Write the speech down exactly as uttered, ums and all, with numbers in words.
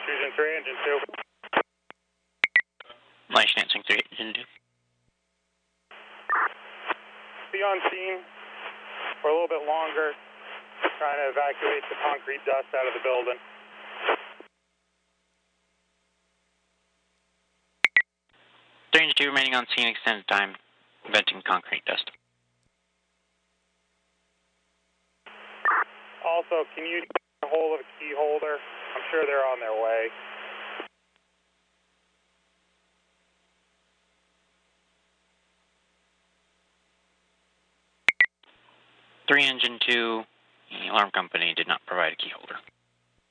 Fusion three, engine two. Launch Lansing three, engine two. Be on scene for a little bit longer, trying to evacuate the concrete dust out of the building. three engine two remaining on scene, extended time, venting concrete dust. Also, can you get a hold of a key holder? I'm sure they're on their way. three engine two, the alarm company did not provide a key holder.